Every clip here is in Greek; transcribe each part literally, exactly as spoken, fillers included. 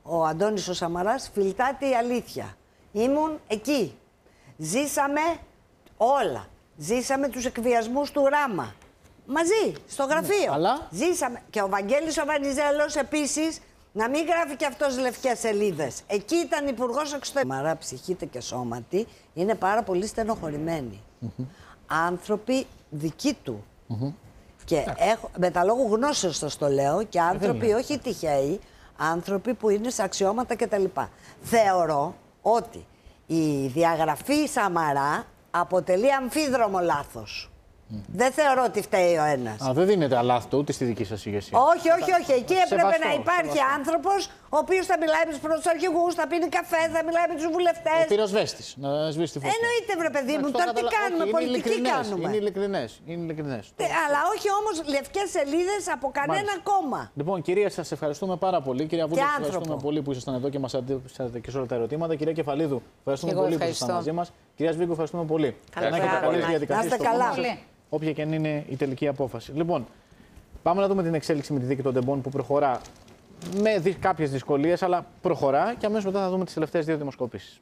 ο Αντώνης ο Σαμαράς, φιλτάται η αλήθεια. Ήμουν εκεί. Ζήσαμε όλα. Ζήσαμε τους εκβιασμούς του Ράμα. Μαζί, στο γραφείο. Αλλά... Ζήσαμε. Και ο Βαγγέλης ο Βανιζέλος επίσης, να μην γράφει και αυτός λευκές σελίδες. Εκεί ήταν υπουργός εξωτερικών. Μαρά, ψυχήτε και σώματι, είναι πάρα πολύ στενοχωρημένοι. Mm-hmm. Άνθρωποι δικοί του. Mm-hmm. Και yeah. έχω, με τα λόγου γνώσεως σας το λέω, και άνθρωποι yeah. όχι τυχαίοι, άνθρωποι που είναι σε αξιώματα κτλ. Θεωρώ ότι η διαγραφή Σαμαρά αποτελεί αμφίδρομο λάθος. Mm. Δεν θεωρώ ότι φταίει ο ένας. Α, δεν δίνεται αλάθητο ούτε στη δική σας ηγεσία. Όχι, όχι, όχι. Εκεί έπρεπε σεβαστό, να υπάρχει σεβαστό. άνθρωπος ο οποίος θα μιλάει με τους πρώτους αρχηγούς, θα πίνει καφέ, θα μιλάει με τους βουλευτές. Ο πυροσβέστης, να σβήσει τη φωτιά. Εννοείται, βρε παιδί μου, τώρα τι κάνουμε, όχι, πολιτική κάνουμε. Είναι ειλικρινές. Είναι ειλικρινές. Ε, αλλά όχι όμως λευκές σελίδες από κανένα Μάλιστα. κόμμα. Λοιπόν, κυρία, σας ευχαριστούμε πάρα πολύ. Κυρία Βούλη, σας ευχαριστούμε πολύ που ήσασταν εδώ και μας απαντήσατε και σε όλα τα ερωτήματα. Κυρία Κεφαλίδου, ευχαριστούμε πολύ που ήσασταν μαζί μας. Κυρία Σβίγκου, ευχαριστούμε πολύ. Να είστε καλά. Όποια και αν είναι η τελική απόφαση. Λοιπόν, πάμε να δούμε την εξέλιξη με τη δίκη των Ντεμπών που προχωρά με δι- κάποιες δυσκολίες, αλλά προχωρά, και αμέσως μετά θα δούμε τις τελευταίες δύο δημοσκοπήσεις.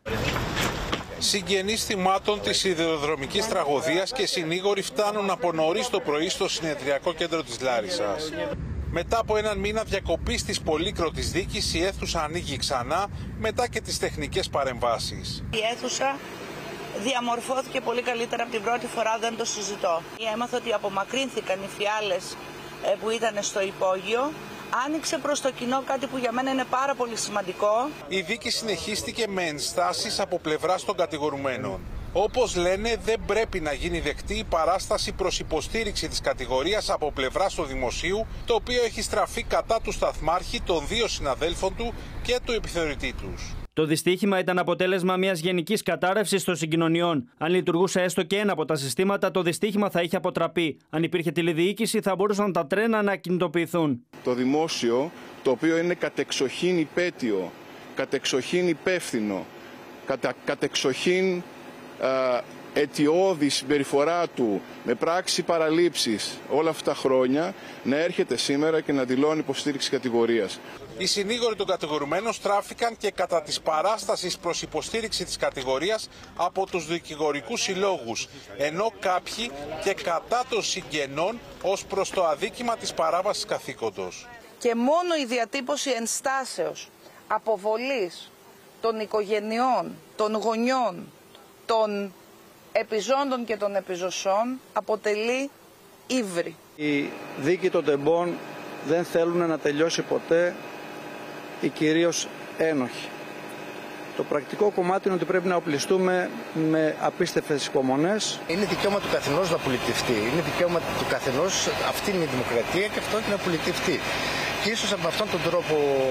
Συγγενείς θυμάτων της σιδηροδρομικής τραγωδίας και συνήγοροι φτάνουν από νωρίς το πρωί στο συνεδριακό κέντρο της Λάρισσας. Μετά από έναν μήνα διακοπής της πολύκροτης δίκης, η αίθουσα ανοίγει ξανά μετά και τις τεχνικές παρεμβάσεις. Η αίθουσα διαμορφώθηκε πολύ καλύτερα από την πρώτη φορά, δεν το συζητώ. Έμαθα ότι απομακρύνθηκαν οι φιάλες που ήταν στο υπόγειο. Άνοιξε προς το κοινό κάτι που για μένα είναι πάρα πολύ σημαντικό. Η δίκη συνεχίστηκε με ενστάσεις από πλευράς των κατηγορουμένων. Όπως λένε, δεν πρέπει να γίνει δεκτή η παράσταση προς υποστήριξη της κατηγορίας από πλευράς του δημοσίου, το οποίο έχει στραφεί κατά του σταθμάρχη, των δύο συναδέλφων του και του επιθεωρητή τους. Το δυστύχημα ήταν αποτέλεσμα μιας γενικής κατάρρευσης των συγκοινωνιών. Αν λειτουργούσε έστω και ένα από τα συστήματα, το δυστύχημα θα είχε αποτραπεί. Αν υπήρχε τηλεδιοίκηση, θα μπορούσαν τα τρένα να κινητοποιηθούν. Το δημόσιο, το οποίο είναι κατεξοχήν υπέτειο, κατεξοχήν υπεύθυνο, κατα, κατεξοχήν α, αιτιώδη συμπεριφορά του, με πράξη παραλήψεις όλα αυτά τα χρόνια, να έρχεται σήμερα και να δηλώνει υποστήριξη κατηγορίας. Οι συνήγοροι των κατηγορουμένων στράφηκαν και κατά της παράστασης προς υποστήριξη της κατηγορίας από τους δικηγορικούς συλλόγους, ενώ κάποιοι και κατά των συγγενών ως προς το αδίκημα της παράβασης καθήκοντος. Και μόνο η διατύπωση ενστάσεως, αποβολής των οικογενειών, των γονιών, των επιζώντων και των επιζωσών αποτελεί ύβρι. Η δίκη των Ντεμπών δεν θέλουν να τελειώσει ποτέ, ή κυρίως ένοχοι. Το πρακτικό κομμάτι είναι ότι πρέπει να οπλιστούμε με απίστευτες υπομονές. Είναι δικαίωμα του καθενός να πολιτευτεί. Είναι δικαίωμα του καθενός, αυτή είναι η δημοκρατία και αυτό είναι να πολιτευτεί. Και ίσως από αυτόν τον τρόπο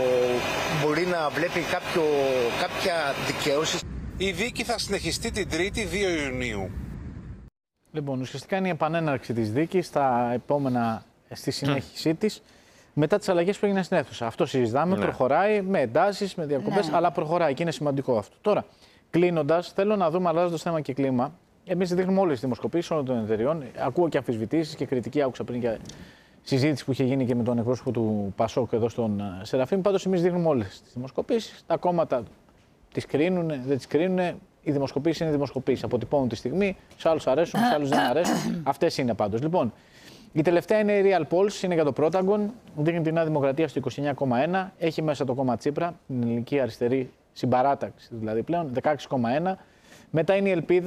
μπορεί να βλέπει κάποιο, κάποια δικαίωση. Η δίκη θα συνεχιστεί την Τρίτη δύο Ιουνίου. Λοιπόν, ουσιαστικά είναι η επανέναρξη της δίκης στα επόμενα, στη συνέχιση mm. της, μετά τις αλλαγές που έγιναν στην αίθουσα. Αυτό συζητάμε, ναι. προχωράει με εντάσεις, με διακοπές, ναι. αλλά προχωράει και είναι σημαντικό αυτό. Τώρα, κλείνοντας, θέλω να δούμε, αλλάζοντας θέμα και κλίμα, εμείς δείχνουμε όλες τις δημοσκοπήσεις όλων των εταιριών. Ακούω και αμφισβητήσεις και κριτική, άκουσα πριν και συζήτηση που είχε γίνει και με τον εκπρόσωπο του Πασόκ εδώ στον Σεραφείμ. Πάντως, εμείς δείχνουμε όλες τις δημοσκοπήσεις. Τα κόμματα τις κρίνουν, δεν τις κρίνουν. Οι δημοσκοπήσεις είναι δημοσκοπήσεις. Αποτυπώνουν τη στιγμή, σε άλλους αρέσουν, σε άλλους δεν αρέσουν. Αυτές είναι πάντως. Λοιπόν, η τελευταία είναι η Real Polls, είναι για το Πρόταγκον. Δείχνει την Νέα Δημοκρατία στο είκοσι εννιά κόμμα ένα. Έχει μέσα το κόμμα Τσίπρα, την ελληνική αριστερή συμπαράταξη δηλαδή πλέον, δεκαέξι κόμμα ένα. Μετά είναι η Ελπίδα.